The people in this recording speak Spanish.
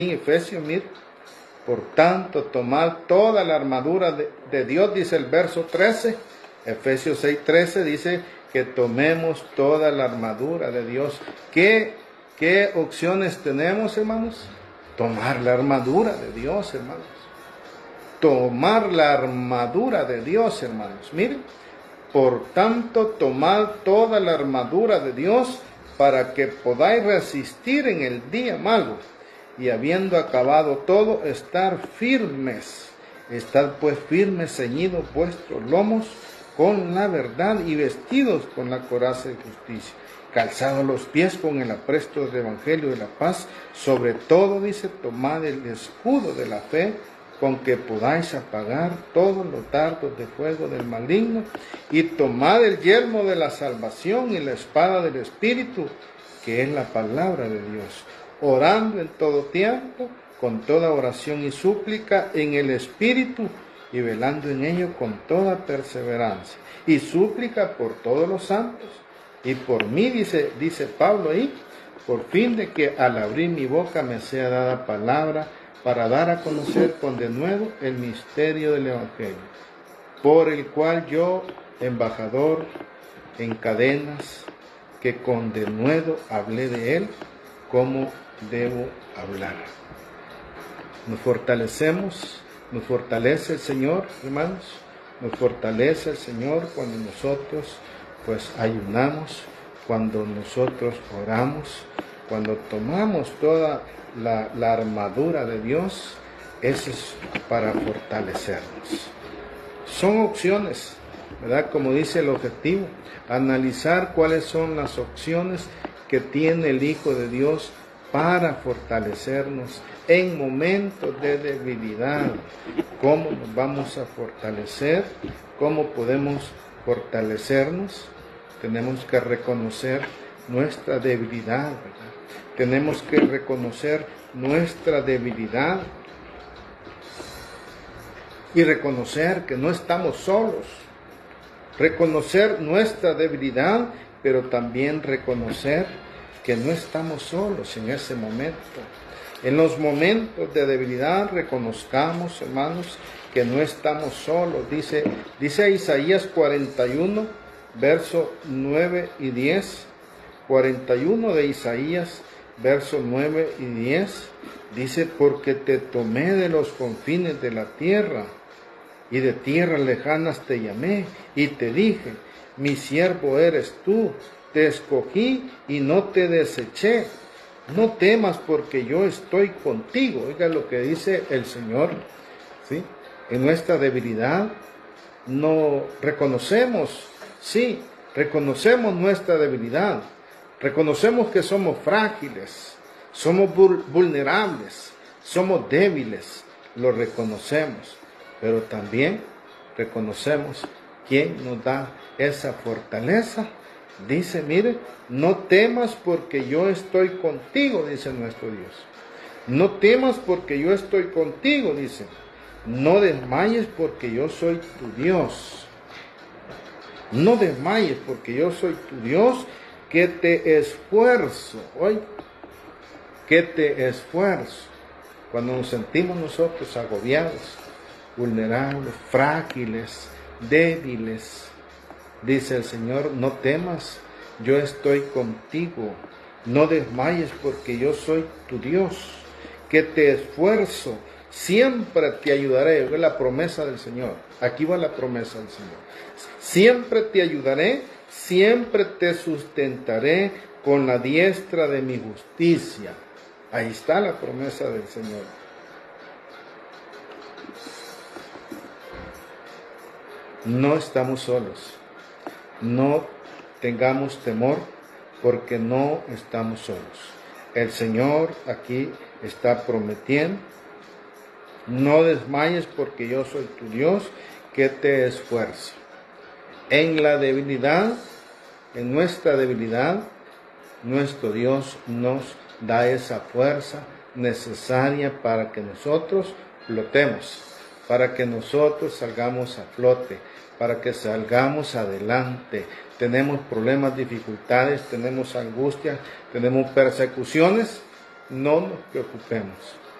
Efesios, mire, por tanto, tomad toda la armadura de Dios, dice el verso 13, Efesios 6:13 dice que tomemos toda la armadura de Dios. ¿Qué opciones tenemos, hermanos? Tomar la armadura de Dios, hermanos. Tomar la armadura de Dios, hermanos. Miren, por tanto, tomad toda la armadura de Dios para que podáis resistir en el día malo. Y habiendo acabado todo, estar firmes. Estad pues firmes, ceñidos vuestros lomos con la verdad y vestidos con la coraza de justicia, calzados los pies con el apresto del evangelio de la paz. Sobre todo, dice, tomad el escudo de la fe, con que podáis apagar todos los dardos de fuego del maligno, y tomad el yelmo de la salvación y la espada del Espíritu, que es la palabra de Dios, orando en todo tiempo, con toda oración y súplica en el Espíritu, y velando en ello con toda perseverancia y súplica por todos los santos, y por mí, dice Pablo ahí, por fin de que al abrir mi boca me sea dada palabra para dar a conocer con denuedo el misterio del Evangelio, por el cual yo, embajador en cadenas, que con denuedo hablé de él, cómo debo hablar. Nos fortalece el Señor, hermanos, nos fortalece el Señor cuando nosotros pues ayunamos, cuando nosotros oramos, cuando tomamos toda la armadura de Dios. Eso es para fortalecernos. Son opciones, ¿verdad? Como dice el objetivo, analizar cuáles son las opciones que tiene el Hijo de Dios para fortalecernos en momentos de debilidad. ¿Cómo nos vamos a fortalecer? ¿Cómo podemos fortalecernos? Tenemos que reconocer nuestra debilidad, ¿verdad? Tenemos que reconocer nuestra debilidad y reconocer que no estamos solos. Reconocer nuestra debilidad, pero también reconocer que no estamos solos en ese momento. En los momentos de debilidad reconozcamos, hermanos, que no estamos solos. Dice Isaías 41, versos 9 y 10. 41 de Isaías, versos 9 y 10. Dice, porque te tomé de los confines de la tierra, y de tierras lejanas te llamé, y te dije, mi siervo eres tú, te escogí y no te deseché. No temas, porque yo estoy contigo. Oiga lo que dice el Señor, ¿sí? En nuestra debilidad no reconocemos, sí, reconocemos nuestra debilidad. Reconocemos que somos frágiles, somos vulnerables, somos débiles, lo reconocemos, pero también reconocemos quién nos da esa fortaleza. Dice, mire, no temas porque yo estoy contigo, dice nuestro Dios. No temas porque yo estoy contigo, dice. No desmayes porque yo soy tu Dios. No desmayes porque yo soy tu Dios, que te esfuerzo. Hoy, que te esfuerzo. Cuando nos sentimos nosotros agobiados, vulnerables, frágiles, débiles, dice el Señor, no temas, yo estoy contigo. No desmayes porque yo soy tu Dios, que te esfuerzo, siempre te ayudaré. Es la promesa del Señor. Aquí va la promesa del Señor. Siempre te ayudaré, siempre te sustentaré con la diestra de mi justicia. Ahí está la promesa del Señor. No estamos solos. No tengamos temor porque no estamos solos. El Señor aquí está prometiendo, no desmayes porque yo soy tu Dios, que te esfuerzo. En la debilidad, en nuestra debilidad, nuestro Dios nos da esa fuerza necesaria para que nosotros flotemos, para que nosotros salgamos a flote, para que salgamos adelante. Tenemos problemas, dificultades, tenemos angustia, tenemos persecuciones. No nos preocupemos.